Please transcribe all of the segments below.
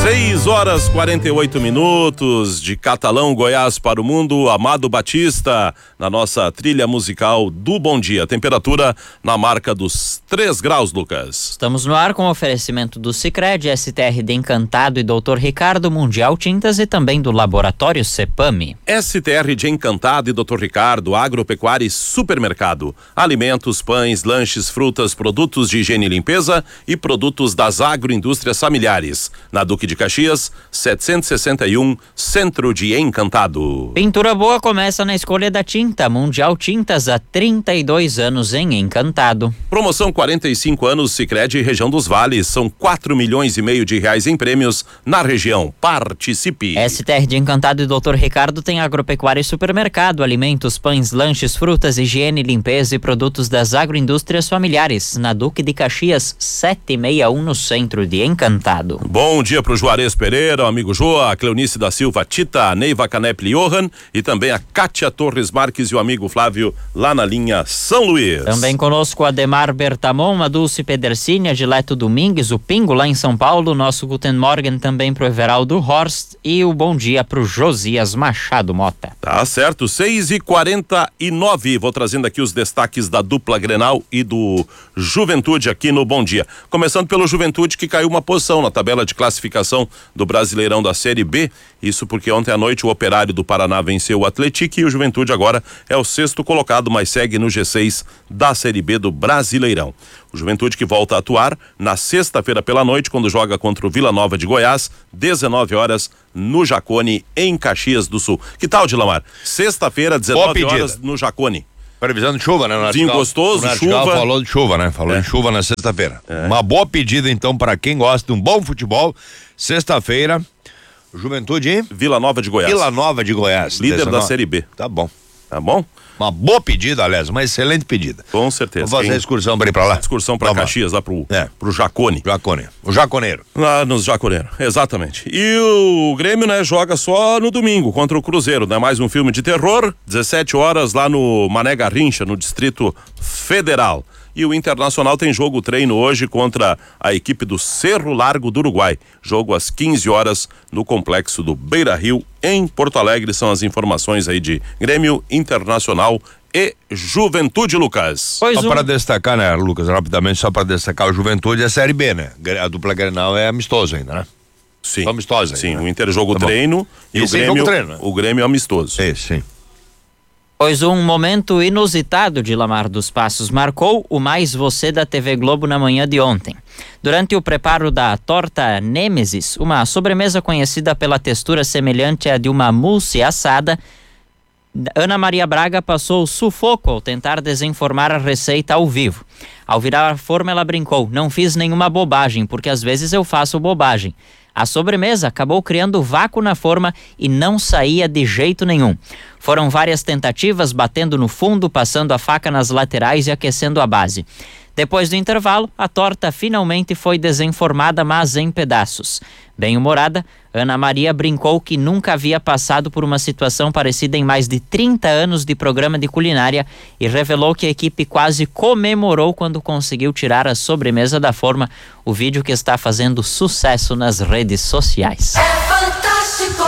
6h48 de Catalão, Goiás para o mundo. Amado Batista, na nossa trilha musical do Bom Dia. Temperatura na marca dos 3 graus, Lucas. Estamos no ar com oferecimento do Sicredi, STR de Encantado e Dr. Ricardo, Mundial Tintas e também do Laboratório Cepame. STR de Encantado e Dr. Ricardo, Agropecuária e Supermercado. Alimentos, pães, lanches, frutas, produtos de higiene e limpeza e produtos das agroindústrias familiares. Na Duque de Caxias, 761, Centro de Encantado. Pintura boa começa na escolha da tinta. Mundial Tintas, há 32 anos em Encantado. Promoção 45 anos Sicredi Região dos Vales. São 4,5 milhões de reais em prêmios na região. Participe. STR de Encantado e Dr. Ricardo tem agropecuária e supermercado, alimentos, pães, lanches, frutas, higiene, limpeza e produtos das agroindústrias familiares. Na Duque de Caxias, 761, no Centro de Encantado. Bom dia pro Juarez Pereira, o amigo Joa, a Cleonice da Silva Tita, a Neiva Canepli Johan e também a Kátia Torres Marques e o amigo Flávio lá na linha São Luís. Também conosco Ademar Bertamon, a Dulce Pedercini, a Dileto Domingues, o Pingo lá em São Paulo, nosso Guten Morgen também pro Everaldo Horst e o bom dia pro Josias Machado Mota. Tá certo, 6h49, vou trazendo aqui os destaques da dupla Grenal e do Juventude aqui no Bom Dia. Começando pelo Juventude, que caiu uma posição na tabela de classificação do Brasileirão da Série B, isso porque ontem à noite o Operário do Paraná venceu o Atlético e o Juventude agora é o 6º colocado, mas segue no G6 da Série B do Brasileirão. O Juventude que volta a atuar na sexta-feira pela noite, quando joga contra o Vila Nova de Goiás, 19 horas no Jacone, em Caxias do Sul. Que tal, Dilamar? Sexta-feira, 19 horas no Jacone. Previsão de chuva, né? Sim, gostoso, chuva. Falou de chuva, né? Falou de chuva na sexta-feira. Uma boa pedida, então, para quem gosta de um bom futebol. Sexta-feira, Juventude Vila Nova de Goiás. Vila Nova de Goiás. Líder 19. da Série B. Tá bom. Tá bom? Uma boa pedida, aliás, uma excelente pedida. Com certeza. Vamos fazer a excursão para ir pra lá. Excursão pra Caxias, lá pro Jacone. Jacone. O Jaconeiro. Lá nos Jaconeiros, exatamente. E o Grêmio, né, joga só no domingo contra o Cruzeiro, né? Mais um filme de terror, 17 horas lá no Mané Garrincha, no Distrito Federal. E o Internacional tem jogo treino hoje contra a equipe do Cerro Largo do Uruguai. Jogo às 15 horas no complexo do Beira-Rio, em Porto Alegre. São as informações aí de Grêmio, Internacional e Juventude, Lucas. Só para destacar, né, Lucas, rapidamente, só para destacar, o Juventude é a Série B, né? A dupla Grenal é amistoso ainda, né? Sim. Amistosa ainda. Sim, né? o Inter jogo Tá treino e o Grêmio, treino, né? O Grêmio é amistoso. Sim. Pois um momento inusitado de Lamar dos Passos marcou o Mais Você da TV Globo na manhã de ontem. Durante o preparo da torta Nêmesis, uma sobremesa conhecida pela textura semelhante à de uma mousse assada, Ana Maria Braga passou sufoco ao tentar desenformar a receita ao vivo. Ao virar a forma, ela brincou: "Não fiz nenhuma bobagem, porque às vezes eu faço bobagem." A sobremesa acabou criando vácuo na forma e não saía de jeito nenhum. Foram várias tentativas, batendo no fundo, passando a faca nas laterais e aquecendo a base. Depois do intervalo, a torta finalmente foi desenformada, mas em pedaços. Bem-humorada, Ana Maria brincou que nunca havia passado por uma situação parecida em mais de 30 anos de programa de culinária e revelou que a equipe quase comemorou quando conseguiu tirar a sobremesa da forma. O vídeo que está fazendo sucesso nas redes sociais. É fantástico!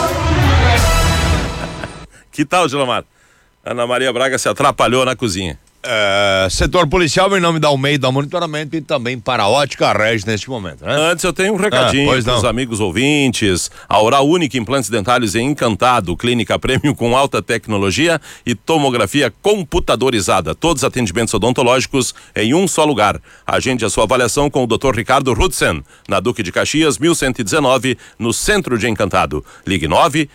Que tal, Gilomar? Ana Maria Braga se atrapalhou na cozinha. Setor policial, em nome da Almeida Monitoramento e também para a Ótica Regis neste momento, né? Antes eu tenho um recadinho para os amigos ouvintes. A Oral Unique Implantes Dentários em Encantado, clínica premium com alta tecnologia e tomografia computadorizada. Todos os atendimentos odontológicos em um só lugar. Agende a sua avaliação com o Dr. Ricardo Rudsen, na Duque de Caxias, 1119, no centro de Encantado. Ligue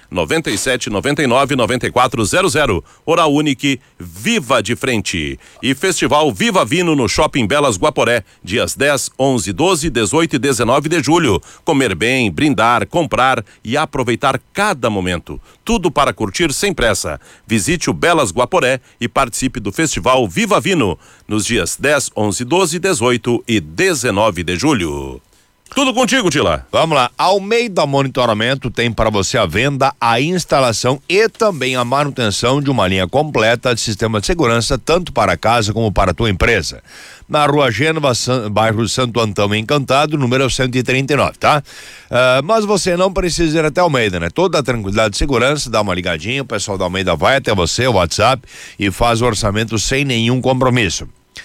997999400. Oral Unique, viva de frente. E Festival Viva Vino no Shopping Belas Guaporé, dias 10, 11, 12, 18 e 19 de julho. Comer bem, brindar, comprar e aproveitar cada momento. Tudo para curtir sem pressa. Visite o Belas Guaporé e participe do Festival Viva Vino nos dias 10, 11, 12, 18 e 19 de julho. Tudo contigo, Tila. Vamos lá. Almeida Monitoramento tem para você a venda, a instalação e também a manutenção de uma linha completa de sistema de segurança, tanto para casa como para a tua empresa. Na Rua Gênova, bairro Santo Antão Encantado, número 139, tá? Mas você não precisa ir até Almeida, né? Toda a tranquilidade e segurança, dá uma ligadinha, o pessoal da Almeida vai até você, o WhatsApp, e faz o orçamento sem nenhum compromisso.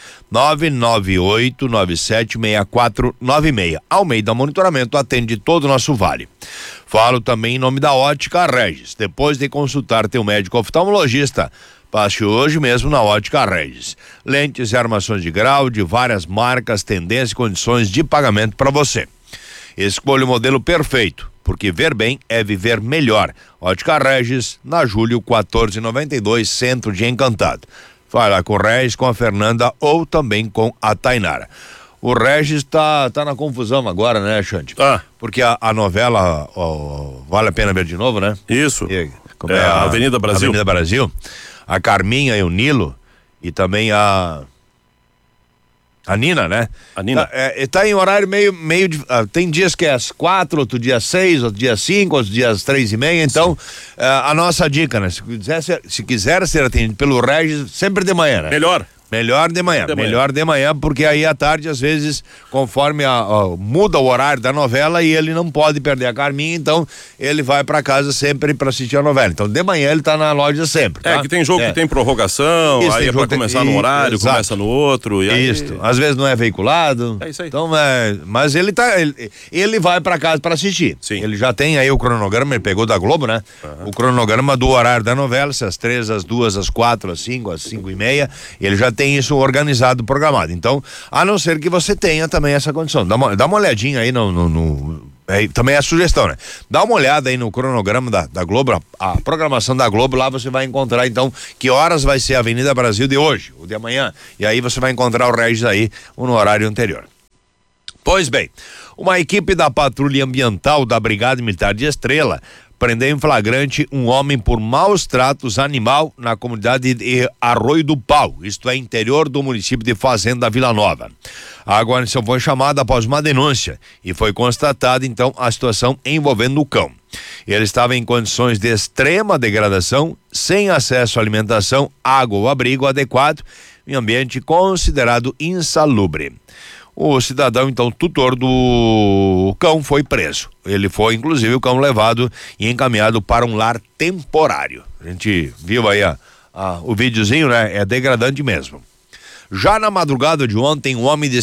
998976496. Almeida Monitoramento atende todo o nosso vale. Falo também em nome da Ótica Regis. Depois de consultar teu médico oftalmologista, passe hoje mesmo na Ótica Regis. Lentes e armações de grau de várias marcas, tendências e condições de pagamento para você. Escolha o modelo perfeito, porque ver bem é viver melhor. Ótica Regis, na Júlio 1492, centro de Encantado. Vai lá com o Regis, com a Fernanda ou também com a Tainara. O Regis tá na confusão agora, né, Xande? Porque a novela Vale a Pena Ver de Novo, né? Isso. Como é a Avenida Brasil. Avenida Brasil. A Carminha e o Nilo e também a Nina, né? A Nina. Tá em horário meio tem dias que é às 4, outro dia às 6, outro dia às 5, outro dia às 3:30, então a nossa dica, né? Se quiser ser atendido pelo Regis, sempre de manhã, né? Melhor de manhã, porque aí à tarde, às vezes, conforme muda o horário da novela e ele não pode perder a Carminha, então ele vai pra casa sempre pra assistir a novela. Então, de manhã ele tá na loja sempre, tá? Que tem jogo que tem prorrogação, isso, aí é pra começar num horário, exato, começa no outro. E aí... Isso, às vezes não é veiculado. É isso aí. Então, mas ele vai pra casa pra assistir. Sim. Ele já tem aí o cronograma, ele pegou da Globo, né? O cronograma do horário da novela, se às 3, às 2, às 4, às 5, às 5:30, ele já tem isso organizado, programado. Então, a não ser que você tenha também essa condição. Dá uma olhadinha aí também é a sugestão, né? Dá uma olhada aí no cronograma da Globo, a programação da Globo, lá você vai encontrar, então, que horas vai ser a Avenida Brasil de hoje, ou de amanhã, e aí você vai encontrar o Regis aí no horário anterior. Pois bem, uma equipe da Patrulha Ambiental da Brigada Militar de Estrela prendeu em flagrante um homem por maus tratos animal na comunidade de Arroio do Pau, isto é, interior do município de Fazenda Vila Nova. A guarnição foi chamada após uma denúncia e foi constatada, então, a situação envolvendo o cão. Ele estava em condições de extrema degradação, sem acesso à alimentação, água ou abrigo adequado, em ambiente considerado insalubre. O cidadão, então, tutor do cão, foi preso. Ele foi, inclusive, o cão levado e encaminhado para um lar temporário. A gente viu aí o videozinho, né? É degradante mesmo. Já na madrugada de ontem, um homem de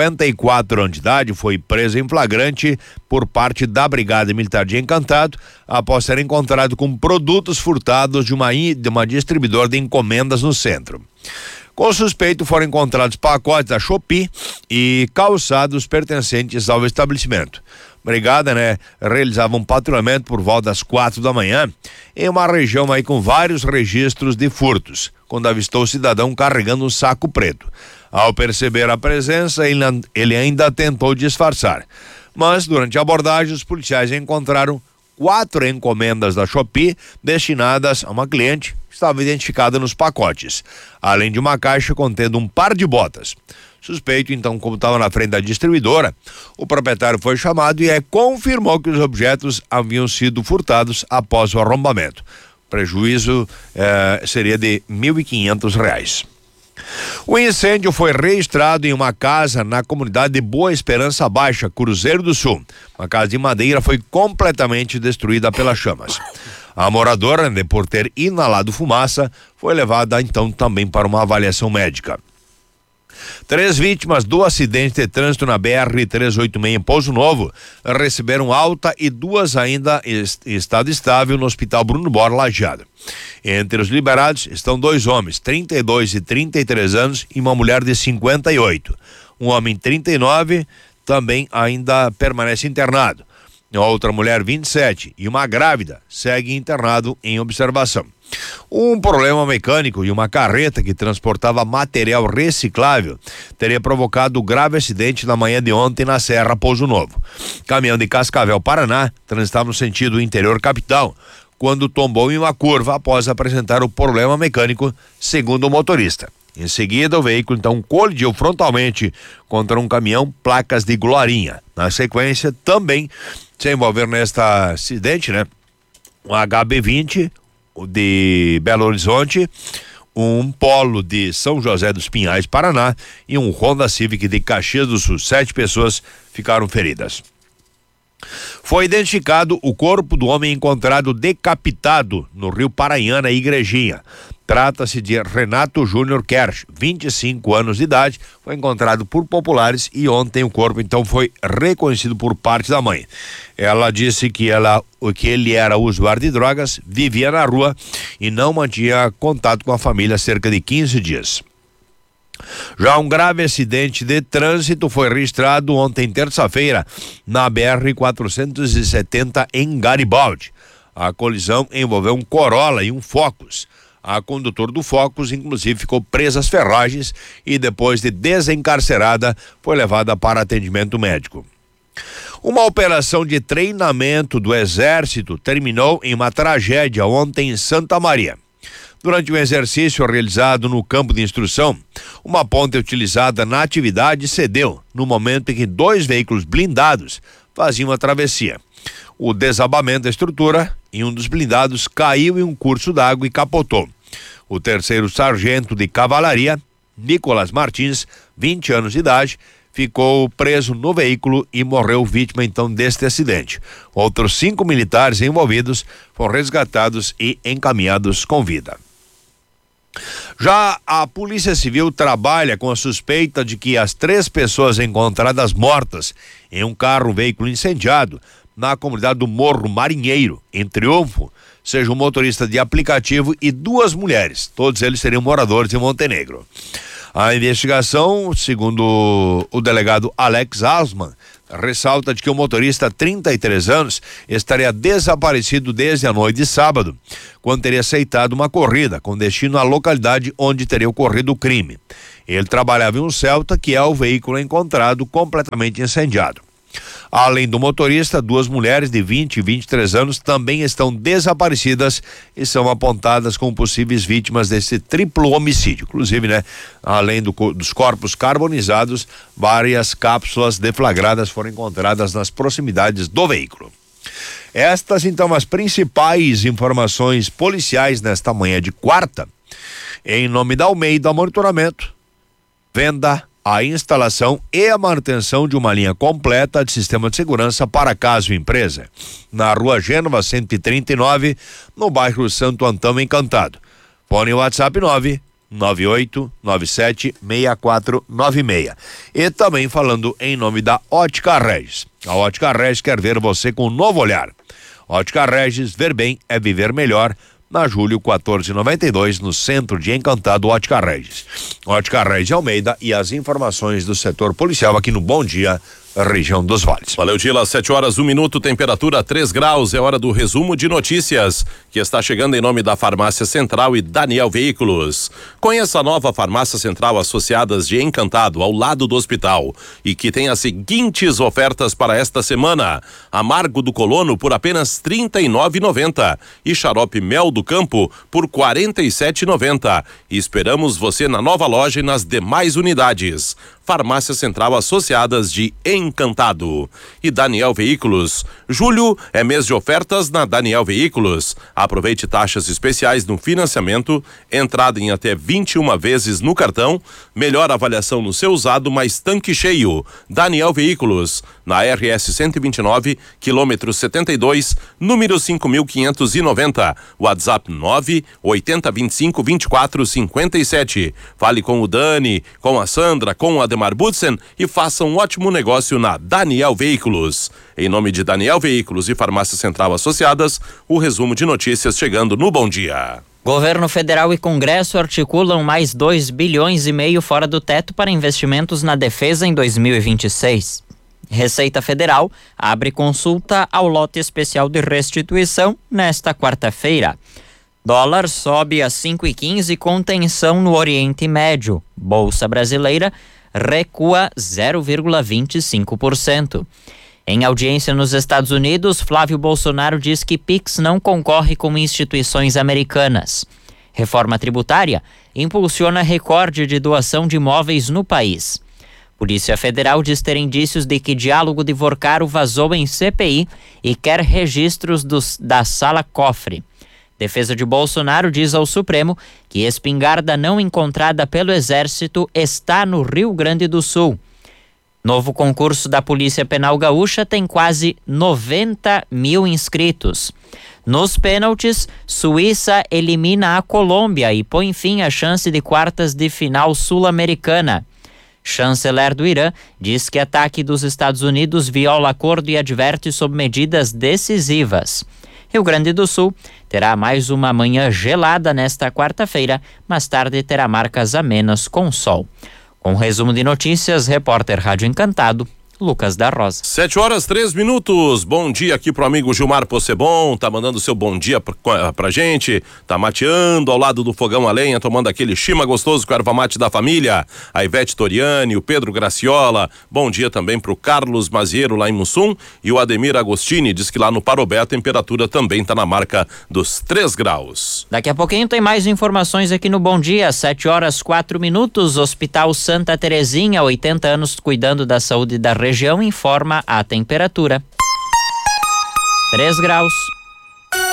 54 anos de idade foi preso em flagrante por parte da Brigada Militar de Encantado, após ser encontrado com produtos furtados de uma distribuidora de encomendas no centro. Com o suspeito foram encontrados pacotes da Shopee e calçados pertencentes ao estabelecimento. Brigada, né, realizava um patrulhamento por volta das 4 da manhã em uma região aí com vários registros de furtos, quando avistou o cidadão carregando um saco preto. Ao perceber a presença, ele ainda tentou disfarçar. Mas, durante a abordagem, os policiais encontraram 4 encomendas da Shopee destinadas a uma cliente que estava identificada nos pacotes, além de uma caixa contendo um par de botas. Suspeito, então, como estava na frente da distribuidora, o proprietário foi chamado e confirmou que os objetos haviam sido furtados após o arrombamento. O prejuízo seria de R$1.500. O incêndio foi registrado em uma casa na comunidade de Boa Esperança Baixa, Cruzeiro do Sul. Uma casa de madeira foi completamente destruída pelas chamas. A moradora, por ter inalado fumaça, foi levada então também para uma avaliação médica. 3 vítimas do acidente de trânsito na BR-386 em Pouso Novo receberam alta e 2 ainda em estado estável no Hospital Bruno Bora Lajeado. Entre os liberados estão 2 homens, 32 e 33 anos, e uma mulher de 58. Um homem, 39, também ainda permanece internado. Outra mulher, 27, e uma grávida segue internado em observação. Um problema mecânico e uma carreta que transportava material reciclável teria provocado grave acidente na manhã de ontem na Serra Pouso Novo. Caminhão de Cascavel, Paraná, transitava no sentido interior capital, quando tombou em uma curva após apresentar o problema mecânico, segundo o motorista. Em seguida, o veículo então colidiu frontalmente contra um caminhão, placas de Glorinha. Na sequência, também se envolveram neste acidente, né? Um HB20 de Belo Horizonte, um Polo de São José dos Pinhais, Paraná, e um Honda Civic de Caxias do Sul. 7 pessoas ficaram feridas. Foi identificado o corpo do homem encontrado decapitado no Rio Paranhana, Igrejinha. Trata-se de Renato Júnior Kersh, 25 anos de idade, foi encontrado por populares e ontem o corpo então foi reconhecido por parte da mãe. Ela disse que ele era usuário de drogas, vivia na rua e não mantinha contato com a família há cerca de 15 dias. Já um grave acidente de trânsito foi registrado ontem, terça-feira, na BR-470 em Garibaldi. A colisão envolveu um Corolla e um Focus. A condutora do Focus, inclusive, ficou presa às ferragens e, depois de desencarcerada, foi levada para atendimento médico. Uma operação de treinamento do Exército terminou em uma tragédia ontem em Santa Maria. Durante um exercício realizado no campo de instrução, uma ponte utilizada na atividade cedeu no momento em que 2 veículos blindados faziam a travessia. O desabamento da estrutura em um dos blindados caiu em um curso d'água e capotou. O 3º sargento de cavalaria, Nicolas Martins, 20 anos de idade, ficou preso no veículo e morreu vítima então deste acidente. Outros 5 militares envolvidos foram resgatados e encaminhados com vida. Já a Polícia Civil trabalha com a suspeita de que as 3 pessoas encontradas mortas em um veículo incendiado na comunidade do Morro Marinheiro, em Triunfo, seja um motorista de aplicativo e 2 mulheres. Todos eles seriam moradores de Montenegro. A investigação, segundo o delegado Alex Asman, ressalta de que o motorista, 33 anos, estaria desaparecido desde a noite de sábado, quando teria aceitado uma corrida com destino à localidade onde teria ocorrido o crime. Ele trabalhava em um Celta, que é o veículo encontrado completamente incendiado. Além do motorista, 2 mulheres de 20 e 23 anos também estão desaparecidas e são apontadas como possíveis vítimas desse triplo homicídio. Inclusive, né, além dos corpos carbonizados, várias cápsulas deflagradas foram encontradas nas proximidades do veículo. Estas, então, as principais informações policiais nesta manhã de quarta. Em nome da Almeida Monitoramento, venda, a instalação e a manutenção de uma linha completa de sistema de segurança para casa ou empresa. Na Rua Gênova 139, no bairro Santo Antão Encantado. Fone WhatsApp 998976496. E também falando em nome da Ótica Regis. A Ótica Regis quer ver você com um novo olhar. Ótica Regis, ver bem é viver melhor. Na Júlio 1492, no centro de Encantado, Ótica Regis. Ótica Regis Almeida e as informações do setor policial aqui no Bom Dia, região dos Vales. Valeu, Dila. 7h01, temperatura 3 graus. É hora do resumo de notícias, que está chegando em nome da Farmácia Central e Daniel Veículos. Conheça a nova Farmácia Central Associadas de Encantado, ao lado do hospital, e que tem as seguintes ofertas para esta semana: amargo do colono por apenas R$ 39,90 e xarope mel do campo por R$ 47,90. Esperamos você na nova loja e nas demais unidades. Farmácia Central Associadas de Encantado. E Daniel Veículos. Julho é mês de ofertas na Daniel Veículos. Aproveite taxas especiais no financiamento, entrada em até 21 vezes no cartão, melhor avaliação no seu usado, mais tanque cheio. Daniel Veículos, na RS 129, quilômetro 72, número 5590. WhatsApp 980252457. Fale com o Dani, com a Sandra, com a Ademar Budsen e faça um ótimo negócio na Daniel Veículos. Em nome de Daniel Veículos e Farmácia Central Associadas, o resumo de notícias chegando no Bom Dia. Governo Federal e Congresso articulam mais 2,5 bilhões fora do teto para investimentos na defesa em 2026. Receita Federal abre consulta ao lote especial de restituição nesta quarta-feira. Dólar sobe a 5,15 com tensão no Oriente Médio. Bolsa Brasileira recua 0,25%. Em audiência nos Estados Unidos, Flávio Bolsonaro diz que Pix não concorre com instituições americanas. Reforma tributária impulsiona recorde de doação de imóveis no país. Polícia Federal diz ter indícios de que diálogo de Vorcaro vazou em CPI e quer registros da sala cofre. Defesa de Bolsonaro diz ao Supremo que espingarda não encontrada pelo Exército está no Rio Grande do Sul. Novo concurso da Polícia Penal Gaúcha tem quase 90 mil inscritos. Nos pênaltis, Suíça elimina a Colômbia e põe fim à chance de quartas de final sul-americana. Chanceler do Irã diz que ataque dos Estados Unidos viola acordo e adverte sobre medidas decisivas. Rio Grande do Sul terá mais uma manhã gelada nesta quarta-feira, mais tarde terá marcas amenas com sol. Com um resumo de notícias, repórter Rádio Encantado, Lucas da Rosa. 7:03. Bom dia aqui pro amigo Gilmar Possebon, tá mandando seu bom dia pra gente, tá mateando ao lado do fogão a lenha, tomando aquele chima gostoso com a erva mate da família, a Ivete Toriani, o Pedro Graciola. Bom dia também pro Carlos Maziero lá em Mussum e o Ademir Agostini, diz que lá no Parobé a temperatura também tá na marca dos 3 graus. Daqui a pouquinho tem mais informações aqui no Bom Dia, 7:04. Hospital Santa Terezinha, 80 anos cuidando da saúde da região, informa a temperatura. 3 graus.